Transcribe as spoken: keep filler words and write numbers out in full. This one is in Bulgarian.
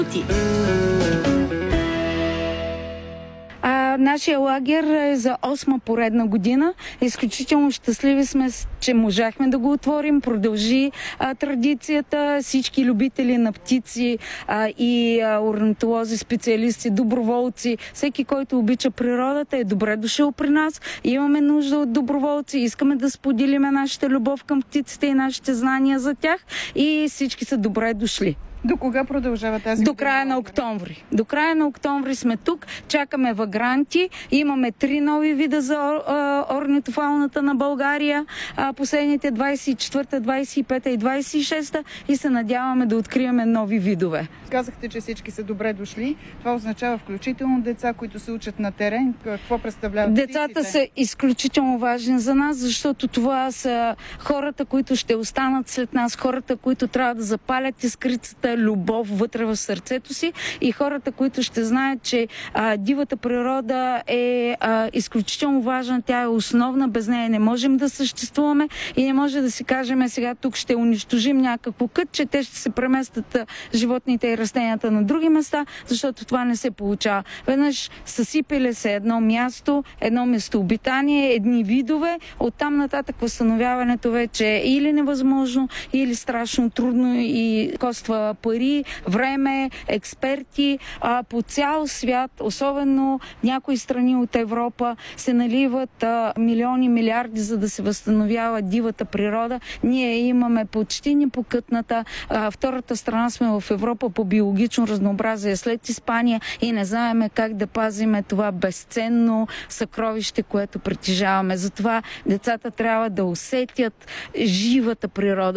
А, нашия лагер е за осма поредна година. Изключително щастливи сме, че можахме да го отворим. Продължи а, традицията. Всички любители на птици а, и а, орнитолози, специалисти, доброволци, всеки, който обича природата, е добре дошъл при нас. Имаме нужда от доброволци. Искаме да споделиме нашата любов към птиците и нашите знания за тях. И всички са добре дошли. До кога продължава тази? До края на октомври. До края на октомври сме тук. Чакаме вагранти. Имаме три нови вида за орнитофауната на България. Последните двадесет и четвърта, двадесет и пета и двадесет и шеста и се надяваме да откриваме нови видове. Казахте, че всички са добре дошли. Това означава включително деца, които се учат на терен. Какво представляват Децата птиците? са изключително важни за нас, защото това са хората, които ще останат след нас, хората, които трябва да запалят искрицата любов вътре в сърцето си и хората, които ще знаят, че а, дивата природа е а, изключително важна, тя е основна, без нея не можем да съществуваме и не може да си кажем сега тук ще унищожим някакво кътче, те ще се преместят а, животните и растенията на други места, защото това не се получава. Веднъж съсипили се едно място, едно местообитание, едни видове, оттам нататък възстановяването вече е или невъзможно, или страшно трудно и коства пари, време, експерти а, по цял свят, особено някои страни от Европа, се наливат а, милиони, милиарди, за да се възстановява дивата природа. Ние имаме почти непокътната. А, втората страна сме в Европа по биологично разнообразие след Испания и не знаеме как да пазиме това безценно съкровище, което притежаваме. Затова децата трябва да усетят живата природа.